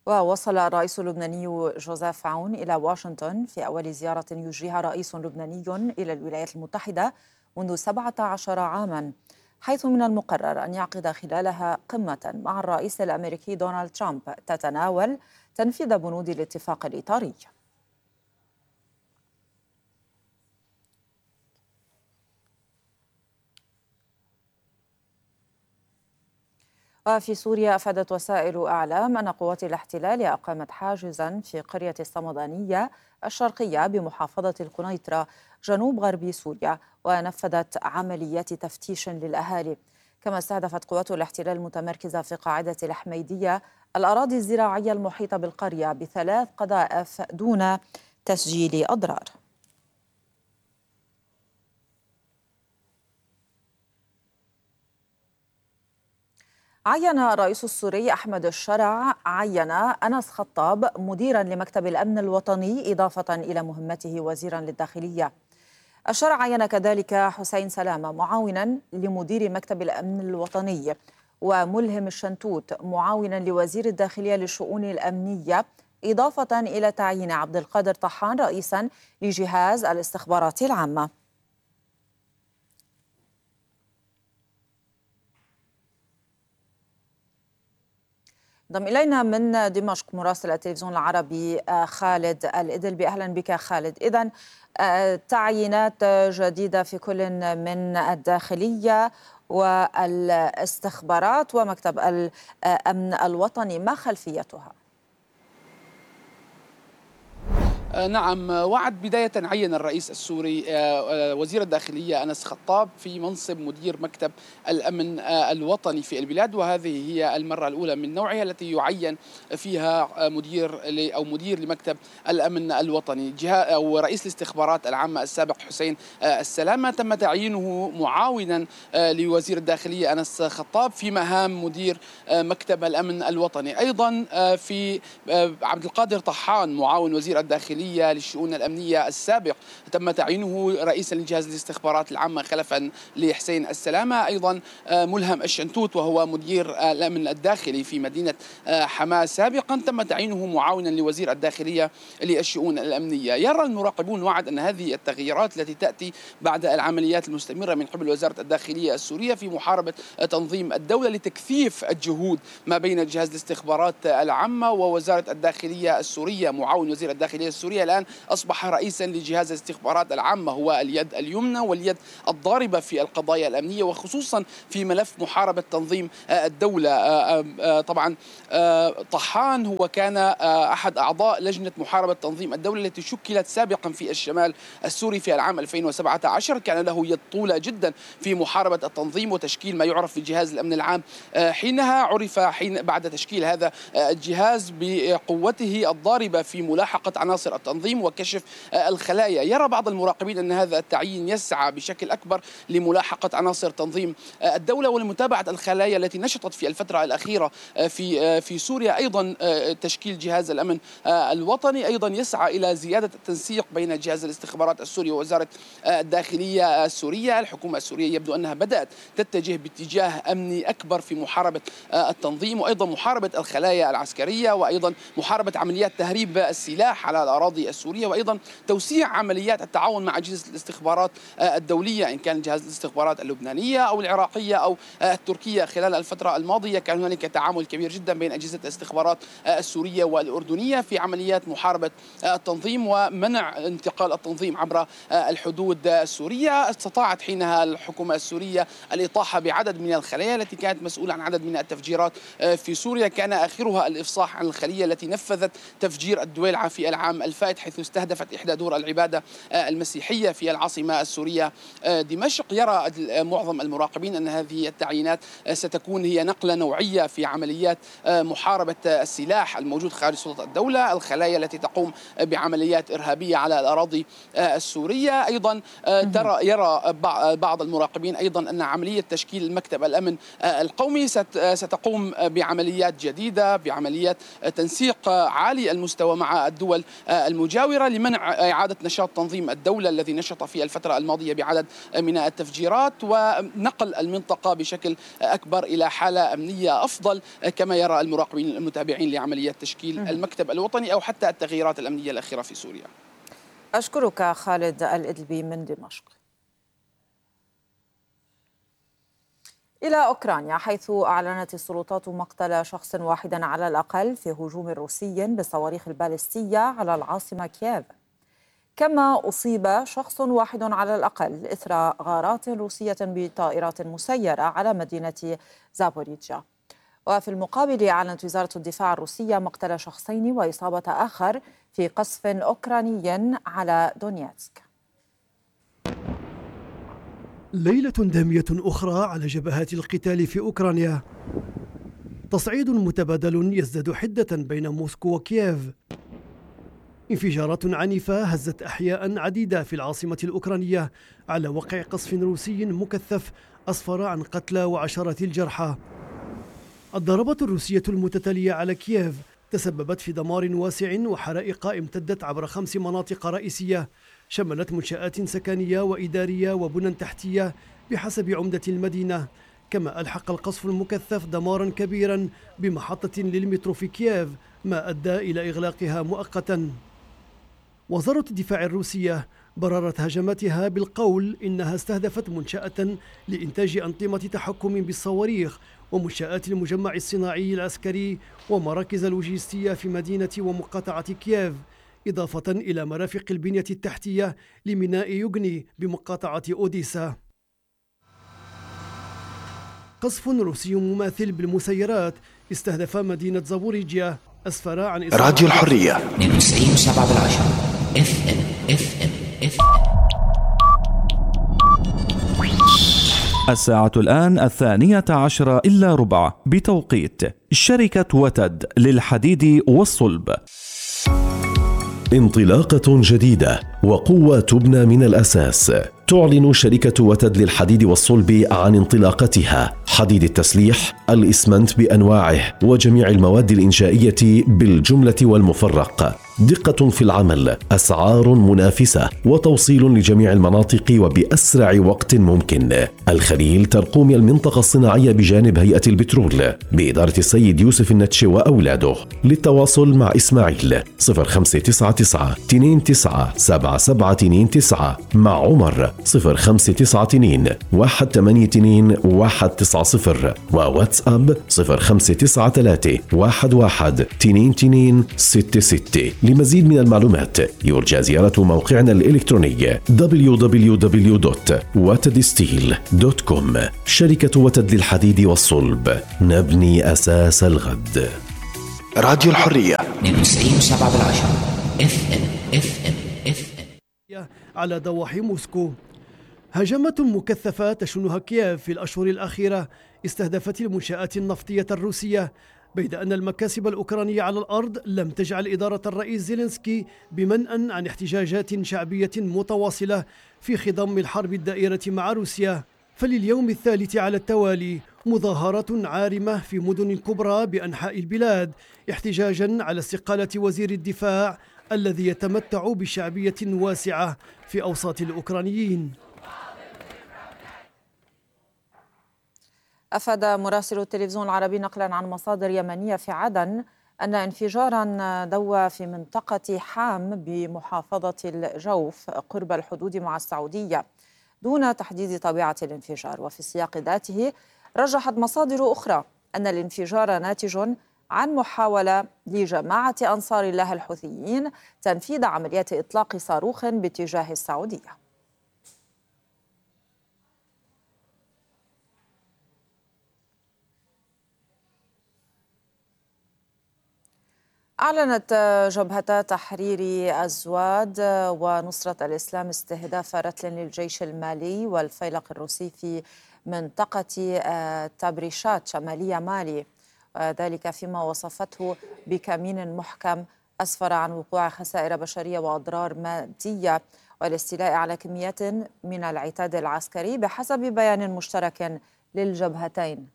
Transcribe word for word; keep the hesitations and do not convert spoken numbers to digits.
ووصل الرئيس اللبناني جوزيف عون إلى واشنطن في أول زيارة يجريها رئيس لبناني إلى الولايات المتحدة منذ سبعة عشر عاماً، حيث من المقرر أن يعقد خلالها قمة مع الرئيس الأمريكي دونالد ترامب تتناول تنفيذ بنود الاتفاق الإطاري. وفي سوريا أفادت وسائل أعلام أن قوات الاحتلال أقامت حاجزاً في قرية الصمدانية الشرقية بمحافظة القنيطرة جنوب غرب سوريا، ونفذت عمليات تفتيش للأهالي. كما استهدفت قوات الاحتلال المتمركزة في قاعدة الحميدية الأراضي الزراعية المحيطة بالقرية بثلاث قذائف دون تسجيل أضرار. عين الرئيس السوري أحمد الشرع عين أنس خطاب مديرا لمكتب الأمن الوطني إضافة إلى مهمته وزيرا للداخلية. الشرع عين كذلك حسين سلامة معاونا لمدير مكتب الأمن الوطني، وملهم الشنتوت معاونا لوزير الداخلية للشؤون الأمنية، إضافة إلى تعيين عبد القادر طحان رئيسا لجهاز الاستخبارات العامة. انضم إلينا من دمشق مراسل التلفزيون العربي خالد الإدلبي. أهلا بك خالد. إذن تعيينات جديدة في كل من الداخلية والاستخبارات ومكتب الأمن الوطني، ما خلفيتها؟ نعم، وعد بداية عين الرئيس السوري وزير الداخلية أنس خطاب في منصب مدير مكتب الأمن الوطني في البلاد، وهذه هي المرة الأولى من نوعها التي يعين فيها مدير أو مدير لمكتب الأمن الوطني. جهة أو رئيس الاستخبارات العامة السابق حسين السلامة تم تعيينه معاونا لوزير الداخلية أنس خطاب في مهام مدير مكتب الأمن الوطني. أيضا في عبد القادر طحان معاون وزير الداخلية للشؤون الأمنية السابق تم تعيينه رئيسا لجهاز الاستخبارات العامة خلفا لحسين السلامة. أيضا ملهم الشنتوت وهو مدير الأمن الداخلي في مدينة حماة سابقا تم تعيينه معاونا لوزير الداخلية للشؤون الأمنية. يرى المراقبون وعد أن هذه التغييرات التي تأتي بعد العمليات المستمرة من قبل وزارة الداخلية السورية في محاربة تنظيم الدولة لتكثيف الجهود ما بين جهاز الاستخبارات العامة ووزارة الداخلية السورية. معاون وزير الداخلية السورية الآن أصبح رئيسا لجهاز الاستخبارات العامة، هو اليد اليمنى واليد الضاربة في القضايا الأمنية وخصوصا في ملف محاربة تنظيم الدولة. طبعا طحان هو كان أحد أعضاء لجنة محاربة تنظيم الدولة التي شكلت سابقا في الشمال السوري في العام ألفين وسبعة عشر، كان له يد طولة جدا في محاربة التنظيم وتشكيل ما يعرف بجهاز الأمن العام. حينها عرف حين بعد تشكيل هذا الجهاز بقوته الضاربة في ملاحقة عناصر التنظيم وكشف الخلايا. يرى بعض المراقبين أن هذا التعيين يسعى بشكل أكبر لملاحقة عناصر تنظيم الدولة ولمتابعة الخلايا التي نشطت في الفترة الأخيرة في في سوريا. أيضا تشكيل جهاز الأمن الوطني أيضا يسعى إلى زيادة التنسيق بين جهاز الاستخبارات السوري ووزارة الداخلية السورية. الحكومة السورية يبدو أنها بدأت تتجه باتجاه أمني أكبر في محاربة التنظيم وأيضا محاربة الخلايا العسكرية وأيضا محاربة عمليات تهريب السلاح على الأراضي السورية وأيضا توسيع عمليات التعاون مع أجهزة الاستخبارات الدولية إن كان جهاز الاستخبارات اللبنانية أو العراقية أو التركية. خلال الفترة الماضية كان هنالك تعامل كبير جدا بين أجهزة الاستخبارات السورية والأردنية في عمليات محاربة التنظيم ومنع انتقال التنظيم عبر الحدود السورية. استطاعت حينها الحكومة السورية الإطاحة بعدد من الخلايا التي كانت مسؤولة عن عدد من التفجيرات في سوريا، كان آخرها الإفصاح عن الخلية التي نفذت تفجير الدويلعة في العام الفائت حيث استهدفت إحدى دور العبادة المسيحية في العاصمة السورية دمشق. يرى معظم المراقبين أن هذه التعيينات ستكون هي نقلة نوعية في عمليات محاربة السلاح الموجود خارج سلطة الدولة، الخلايا التي تقوم بعمليات إرهابية على الأراضي السورية. أيضا ترى يرى بعض المراقبين أيضا أن عملية تشكيل مكتب الأمن القومي ستقوم بعمليات جديدة، بعمليات تنسيق عالي المستوى مع الدول المجاورة لمنع إعادة نشاط تنظيم الدولة الذي نشط في الفترة الماضية بعدد من التفجيرات، ونقل المنطقة بشكل أكبر إلى حالة أمنية أفضل كما يرى المراقبين المتابعين لعمليات تشكيل المكتب الوطني أو حتى التغييرات الأمنية الأخيرة في سوريا. أشكرك خالد الإدلبي من دمشق. إلى أوكرانيا، حيث أعلنت السلطات مقتل شخص واحد على الأقل في هجوم روسي بالصواريخ البالستية على العاصمة كييف، كما أصيب شخص واحد على الأقل إثر غارات روسية بطائرات مسيرة على مدينة زابوريجيا. وفي المقابل أعلنت وزارة الدفاع الروسية مقتل شخصين وإصابة آخر في قصف أوكراني على دونيتسك. ليلة دامية أخرى على جبهات القتال في أوكرانيا، تصعيد متبادل يزداد حدة بين موسكو وكييف، انفجارات عنيفة هزت أحياء عديدة في العاصمة الأوكرانية على وقع قصف روسي مكثف أسفر عن قتلى وعشرات الجرحى. الضربات الروسية المتتالية على كييف تسببت في دمار واسع وحرائق امتدت عبر خمس مناطق رئيسية شملت منشآت سكنية وإدارية وبنى تحتية بحسب عمدة المدينة، كما ألحق القصف المكثف دمارا كبيرا بمحطة للمترو في كييف ما أدى إلى إغلاقها مؤقتا. وزارة الدفاع الروسية بررت هجماتها بالقول إنها استهدفت منشأة لإنتاج أنظمة تحكم بالصواريخ ومنشآت المجمع الصناعي العسكري ومراكز لوجستية في مدينة ومقاطعة كييف، إضافة إلى مرافق البنية التحتية لميناء يوغني بمقاطعة أوديسا. قصف روسي مماثل بالمسيرات استهدف مدينة زابوريجيا أسفر عن راديو الحرية اثنين وتسعين وسبعة بالعشرة اف ام اف ام اف الساعة الآن الثانية عشرة إلا ربع بتوقيت شركة وتد للحديد والصلب. انطلاقة جديدة وقوة تبنى من الأساس. تعلن شركة وتد للحديد والصلب عن انطلاقتها حديد التسليح، الإسمنت بأنواعه وجميع المواد الإنشائية بالجملة والمفرق. دقة في العمل، أسعار منافسة، وتوصيل لجميع المناطق وبأسرع وقت ممكن. الخليل ترقوم المنطقة الصناعية بجانب هيئة البترول بإدارة السيد يوسف النتش وأولاده. للتواصل مع إسماعيل صفر خمسة تسعة تسعة اثنين تسعة سبعة سبعة اثنين تسعة، مع عمر صفر خمسة تسعة اثنين واحد ثمانية اثنين واحد تسعة صفر، وواتساب صفر خمسة تسعة ثلاثة واحد واحد اثنين اثنين ستة ستة. لمزيد من المعلومات يرجى زيارة موقعنا الإلكتروني دبليو دبليو دبليو دوت وتد ستيل دوت كوم. شركة وتد للحديد والصلب، نبني أساس الغد. راديو الحرية اثنين وتسعين وسبعة بالعشرة اف ام اف ام اف ام. على ضواحي موسكو، هجمات مكثفة تشنها كييف في الأشهر الأخيرة استهدفت المنشآت النفطية الروسية، بيد أن المكاسب الأوكرانية على الأرض لم تجعل إدارة الرئيس زيلينسكي بمنأى عن احتجاجات شعبية متواصلة في خضم الحرب الدائرة مع روسيا. فلليوم الثالث على التوالي مظاهرات عارمة في مدن كبرى بأنحاء البلاد احتجاجا على استقالة وزير الدفاع الذي يتمتع بشعبية واسعة في أوساط الأوكرانيين. أفاد مراسل التلفزيون العربي نقلا عن مصادر يمنية في عدن أن انفجارا دوى في منطقة حام بمحافظة الجوف قرب الحدود مع السعودية دون تحديد طبيعة الانفجار. وفي السياق ذاته رجحت مصادر أخرى أن الانفجار ناتج عن محاولة لجماعة أنصار الله الحوثيين تنفيذ عمليات إطلاق صاروخ باتجاه السعودية. أعلنت جبهتا تحرير الزواد ونصرة الإسلام استهداف رتل للجيش المالي والفيلق الروسي في منطقة تابريشات شمالية مالي، ذلك فيما وصفته بكمين محكم أسفر عن وقوع خسائر بشرية وأضرار مادية والاستيلاء على كميات من العتاد العسكري بحسب بيان مشترك للجبهتين.